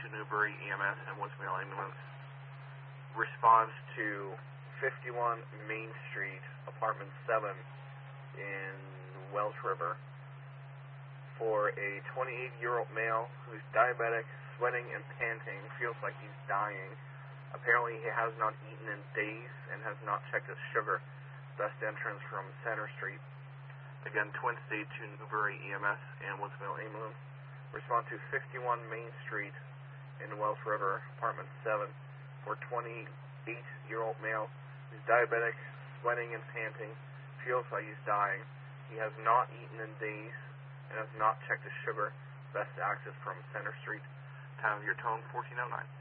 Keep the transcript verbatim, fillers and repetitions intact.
Newbury E M S and Woodsville Ambulance. Responds to fifty-one Main Street, apartment seven in Wells River, for a twenty-eight-year-old male who's diabetic, sweating and panting, feels like he's dying. Apparently he has not eaten in days and has not checked his sugar. Best entrance from Center Street. Again, Twin State to Newbury E M S and Woodsville Ambulance. Respond to fifty-one Main Street in Wells River, apartment seven, for a twenty-eight-year-old male who's diabetic, sweating and panting, feels like he's dying. He has not eaten in days and has not checked his sugar. Best access from Center Street. Time of your tone, fourteen oh nine.